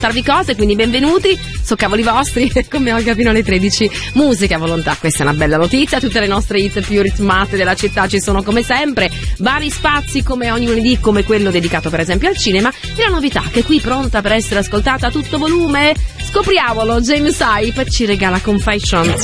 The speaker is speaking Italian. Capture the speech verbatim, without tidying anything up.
darvi cose, quindi benvenuti, so cavoli vostri, come Olga fino alle tredici. Musica a volontà, questa è una bella notizia. Tutte le nostre hit più ritmate della città ci sono come sempre, vari spazi come ogni lunedì, come quello dedicato per esempio al cinema, e la novità che è qui pronta per essere ascoltata a tutto volume, scopriamolo, James Hype ci regala Confessions.